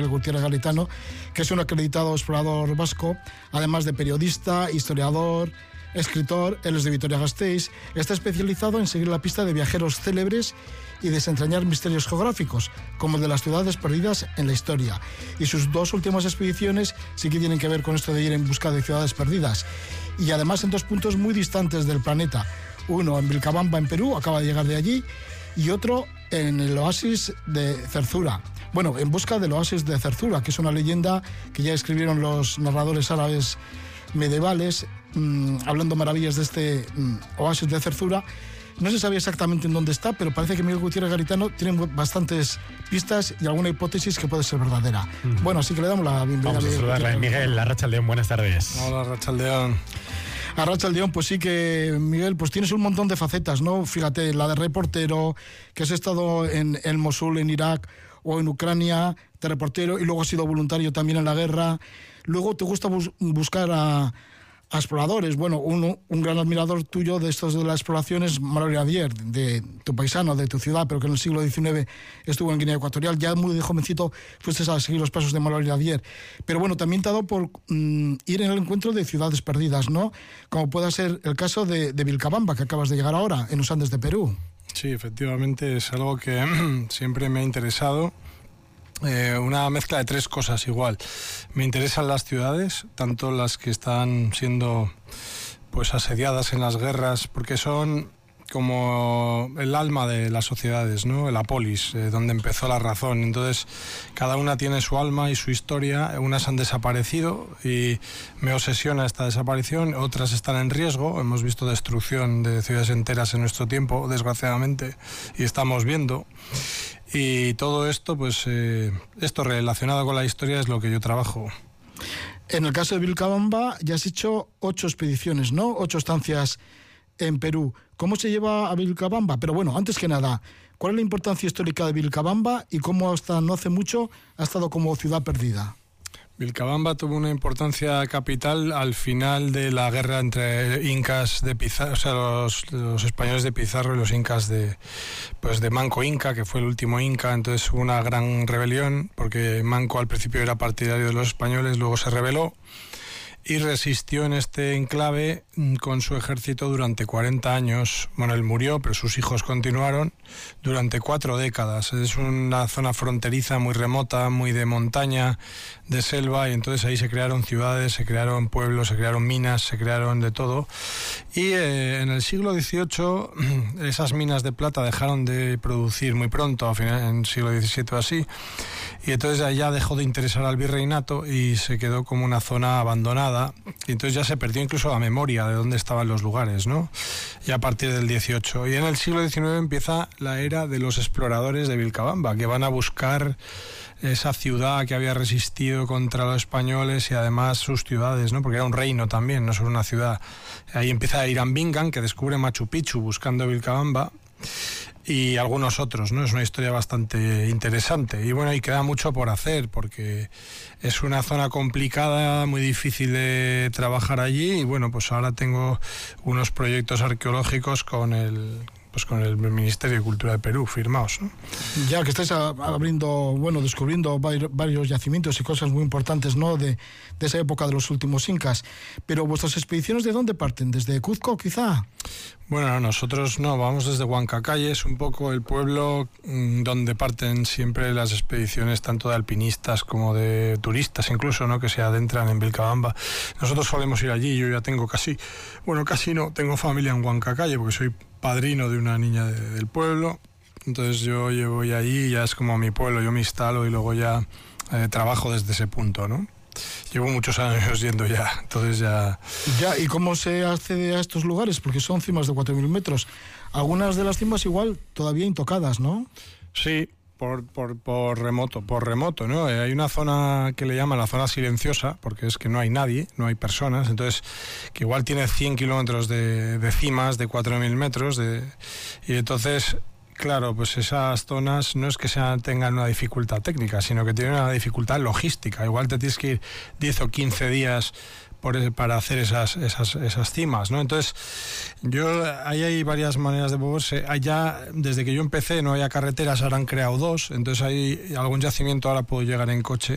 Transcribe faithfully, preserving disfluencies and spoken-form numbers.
Miguel Gutiérrez Garitano, que es un acreditado explorador vasco, además de periodista, historiador, escritor. Él es de Vitoria-Gasteiz. Está especializado en seguir la pista de viajeros célebres y desentrañar misterios geográficos, como el de las ciudades perdidas en la historia. Y sus dos últimas expediciones sí que tienen que ver con esto de ir en busca de ciudades perdidas. Y además en dos puntos muy distantes del planeta. Uno en Vilcabamba, en Perú, acaba de llegar de allí, y otro en el oasis de Zerzura. Bueno, en busca del oasis de Zerzura, que es una leyenda que ya escribieron los narradores árabes medievales, mmm, hablando maravillas de este mmm, oasis de Zerzura. No se sabía exactamente en dónde está, pero parece que Miguel Gutiérrez Garitano tiene bastantes pistas y alguna hipótesis que puede ser verdadera. Mm. Bueno, así que le damos la bienvenida. Vamos a saludarle. Miguel Arratsaldeon, buenas tardes. Hola, Arratsaldeon. Arratsaldeon, pues sí que, Miguel, pues tienes un montón de facetas, ¿no? Fíjate, la de reportero, que has estado en, en Mosul, en Irak, o en Ucrania, de reportero, y luego has sido voluntario también en la guerra. Luego te gusta bus- buscar a... a exploradores. Bueno, uno, un gran admirador tuyo de estos de la exploración es Manuel Javier, de tu paisano, de tu ciudad, pero que en el siglo diecinueve estuvo en Guinea Ecuatorial. Ya muy de jovencito fuiste a seguir los pasos de Manuel Javier. Pero bueno, también te ha dado por mmm, ir en el encuentro de ciudades perdidas, ¿no? Como pueda ser el caso de, de Vilcabamba, que acabas de llegar ahora, en los Andes de Perú. Sí, efectivamente, es algo que siempre me ha interesado. Eh, una mezcla de tres cosas igual. Me interesan las ciudades, tanto las que están siendo pues asediadas en las guerras, porque son como el alma de las sociedades, ¿no? La polis, eh, donde empezó la razón. Entonces, cada una tiene su alma y su historia. Unas han desaparecido y me obsesiona esta desaparición, otras están en riesgo. Hemos visto destrucción de ciudades enteras en nuestro tiempo, desgraciadamente, y estamos viendo. Y todo esto, pues, eh, esto relacionado con la historia es lo que yo trabajo. En el caso de Vilcabamba ya has hecho ocho expediciones, ¿no? Ocho estancias en Perú. ¿Cómo se lleva a Vilcabamba? Pero bueno, antes que nada, ¿cuál es la importancia histórica de Vilcabamba y cómo hasta no hace mucho ha estado como ciudad perdida? Vilcabamba tuvo una importancia capital al final de la guerra entre incas de Pizarro, o sea, los, los españoles de Pizarro y los incas de, pues de Manco Inca, que fue el último inca. Entonces hubo una gran rebelión, porque Manco al principio era partidario de los españoles, luego se rebeló y resistió en este enclave con su ejército durante cuarenta años. Bueno, él murió, pero sus hijos continuaron durante cuatro décadas. Es una zona fronteriza muy remota, muy de montaña, de selva, y entonces ahí se crearon ciudades, se crearon pueblos, se crearon minas, se crearon de todo. Y eh, en el siglo dieciocho esas minas de plata dejaron de producir muy pronto, a final, en el siglo diecisiete o así, y entonces allá dejó de interesar al virreinato y se quedó como una zona abandonada, y entonces ya se perdió incluso la memoria de dónde estaban los lugares, ¿no? Y a partir del dieciocho. Y en el siglo diecinueve empieza la era de los exploradores de Vilcabamba, que van a buscar esa ciudad que había resistido contra los españoles y además sus ciudades, ¿no? Porque era un reino también, no solo una ciudad. Ahí empieza Irán Bingham, que descubre Machu Picchu buscando Vilcabamba, y algunos otros, ¿no? Es una historia bastante interesante. Y bueno, y queda mucho por hacer, porque es una zona complicada, muy difícil de trabajar allí, y bueno, pues ahora tengo unos proyectos arqueológicos con el... pues con el Ministerio de Cultura de Perú firmados, ¿no? Ya que estáis abriendo, bueno, descubriendo varios yacimientos y cosas muy importantes, ¿no? De, de esa época de los últimos incas. Pero vuestras expediciones, ¿de dónde parten? ¿Desde Cuzco, quizá? Bueno, nosotros no, vamos desde Huancacalle, es un poco el pueblo mmm, donde parten siempre las expediciones, tanto de alpinistas como de turistas incluso, ¿no? Que se adentran en Vilcabamba. Nosotros solemos ir allí, yo ya tengo casi, bueno, casi no, tengo familia en Huancacalle porque soy padrino de una niña de, del pueblo, entonces yo, yo voy allí, ya es como mi pueblo, yo me instalo y luego ya eh, trabajo desde ese punto, ¿no? Llevo muchos años yendo ya, entonces ya... Ya, ¿y cómo se accede a estos lugares? Porque son cimas de cuatro mil metros. Algunas de las cimas igual todavía intocadas, ¿no? Sí, por, por, por remoto, por remoto, ¿no? Eh, hay una zona que le llaman la zona silenciosa, porque es que no hay nadie, no hay personas, entonces que igual tiene cien kilómetros de, de cimas de cuatro mil metros, de, y entonces... Claro, pues esas zonas no es que sean, tengan una dificultad técnica, sino que tienen una dificultad logística. Igual te tienes que ir diez o quince días por, para hacer esas, esas, esas cimas, ¿no? Entonces, yo ahí hay varias maneras de moverse. Allá, desde que yo empecé, no había carreteras, ahora han creado dos, entonces hay algún yacimiento, ahora puedo llegar en coche